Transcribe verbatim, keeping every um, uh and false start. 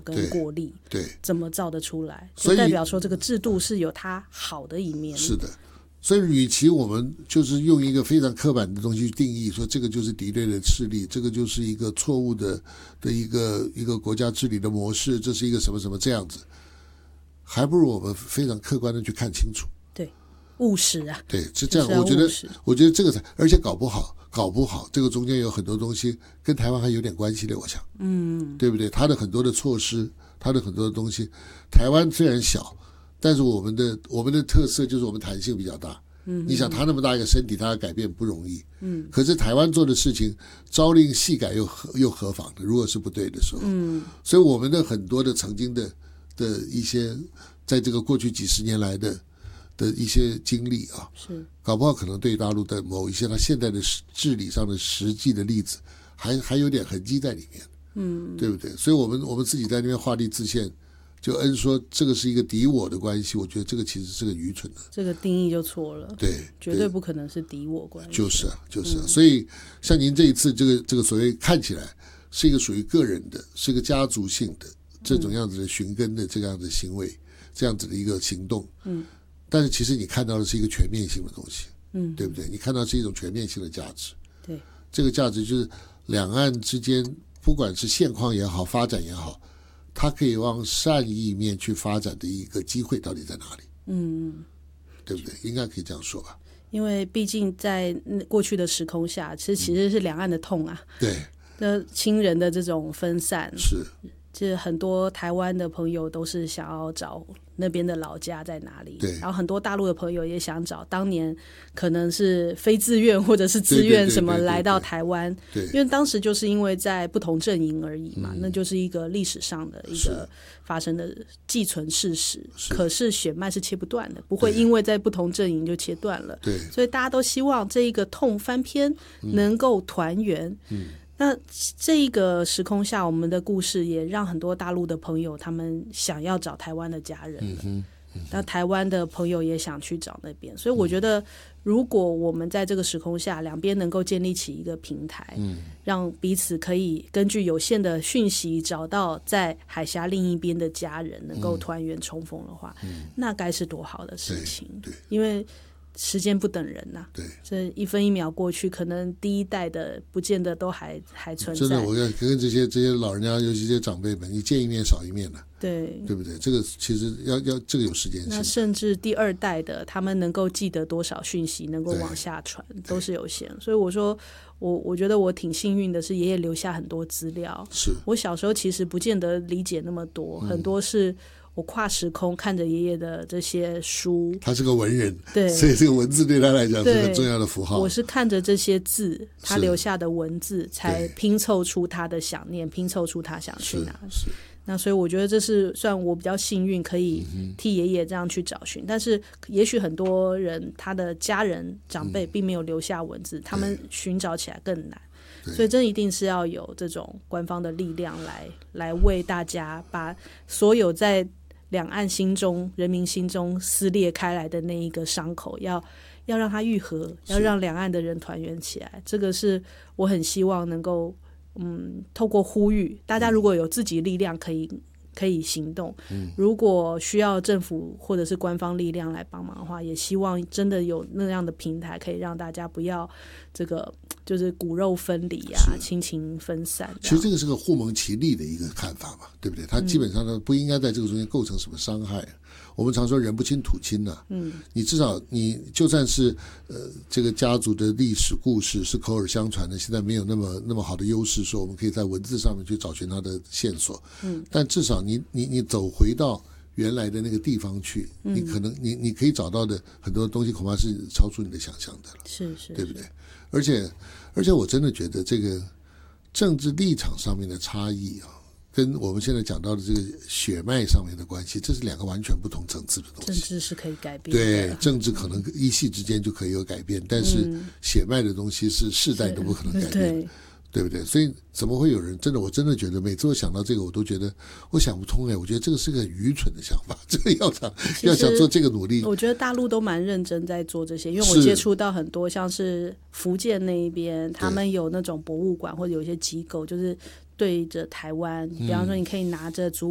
跟过历， 对， 怎么造得出来？ 所以就代表说这个制度是有它好的一面。 是的，所以与其我们就是用一个非常刻板的东西去定义，说这个就是敌对的势力，这个就是一个错误的的一个一个国家治理的模式，这是一个什么什么这样子，还不如我们非常客观的去看清楚。 对，务实啊。 对，是这样。 就是我觉得，我觉得这个才，而且搞不好，搞不好，这个中间有很多东西跟台湾还有点关系的，我想，嗯，对不对？它的很多的措施，它的很多的东西，台湾虽然小，但是我们的我们的特色就是我们弹性比较大。嗯，你想他那么大一个身体，他要改变不容易。嗯，可是台湾做的事情，朝令夕改又何又何妨的？如果是不对的时候，嗯，所以我们的很多的曾经的的一些，在这个过去几十年来的的一些经历啊， 是搞不好可能对大陆的某一些他现在的治理上的实际的例子，还还有点痕迹在里面。嗯，对不对？所以我们我们自己在那边画地自限。就恩说这个是一个敌我的关系，我觉得这个其实是个愚蠢的， 这个定义就错了。 对， 绝对不可能是敌我关系。 就是啊，就是啊。嗯、所以像您这一次这个这个所谓看起来是一个属于个人的，是一个家族性的这种样子的寻根的这个样子的行为，嗯、这样子的一个行动，嗯，但是其实你看到的是一个全面性的东西，嗯，对不对？你看到是一种全面性的价值， 对， 这个价值就是两岸之间不管是现况也好，发展也好。它可以往善意面去发展的一个机会到底在哪里？嗯，对不对？应该可以这样说吧。 因为毕竟在过去的时空下，其实其实是两岸的痛啊。 对， 那亲人的这种分散， 是， 其实很多台湾的朋友都是想要找那边的老家在哪里， 对， 然后很多大陆的朋友也想找当年可能是非自愿或者是自愿什么来到台湾， 对， 因为当时就是因为在不同阵营而已嘛，嗯、那就是一个历史上的一个发生的既存事实， 是可是血脉是切不断的，不会因为在不同阵营就切断了， 对， 所以大家都希望这一个痛翻篇能够团圆，嗯。嗯那这一个时空下，我们的故事也让很多大陆的朋友他们想要找台湾的家人了，嗯嗯、那台湾的朋友也想去找那边，所以我觉得如果我们在这个时空下两边能够建立起一个平台，嗯、让彼此可以根据有限的讯息找到在海峡另一边的家人能够团圆重逢的话，嗯、那该是多好的事情， 对对， 因为时间不等人呐、啊， 对， 这一分一秒过去，可能第一代的不见得都还还存在。 真的，我要跟这些这些老人家，尤其这些长辈们，你见一面少一面了， 对， 对不对？这个其实要要这个有时间性。 那甚至第二代的，他们能够记得多少讯息，能够往下传，都是有限。所以我说，我我觉得我挺幸运的，是爷爷留下很多资料。 是我小时候其实不见得理解那么多，嗯、很多是。我跨时空看着爷爷的这些书， 他是个文人， 对， 所以这个文字对他来讲是很重要的符号。 我是看着这些字，他留下的文字，才拼凑出他的想念，拼凑出他想去哪里。 是是那所以我觉得这是算我比较幸运，可以替爷爷这样去找寻。嗯、但是也许很多人他的家人长辈并没有留下文字，嗯、他们寻找起来更难。所以这一定是要有这种官方的力量来来为大家把所有在两岸心中人民心中撕裂开来的那一个伤口要要让它愈合，要让两岸的人团圆起来，这个是我很希望能够嗯透过呼吁大家，如果有自己力量可以可以行动，嗯、如果需要政府或者是官方力量来帮忙的话，也希望真的有那样的平台可以让大家不要这个就是骨肉分离啊，亲情分散。 其实这个是个互蒙其利的一个看法嘛，对不对？它基本上呢不应该在这个中间构成什么伤害。我们常说人不亲土亲呐、啊，嗯，你至少你就算是呃这个家族的历史故事是口耳相传的，现在没有那么那么好的优势，说我们可以在文字上面去找寻它的线索，嗯，但至少你你你走回到原来的那个地方去，你可能你你可以找到的很多东西恐怕是超出你的想象的了， 是是， 对不对？而且而且我真的觉得这个政治立场上面的差异啊，跟我们现在讲到的这个血脉上面的关系，这是两个完全不同层次的东西。 政治是可以改变的， 对，政治可能一夕之间就可以有改变，但是血脉的东西是世代都不可能改变的。对不对？所以怎么会有人真的？我真的觉得每次我想到这个，我都觉得我想不通哎！我觉得这个是个很愚蠢的想法。这个要想要想做这个努力， 我觉得大陆都蛮认真在做这些，因为我接触到很多像是福建那一边，他们有那种博物馆或者有一些机构，就是对着台湾，比方说你可以拿着竹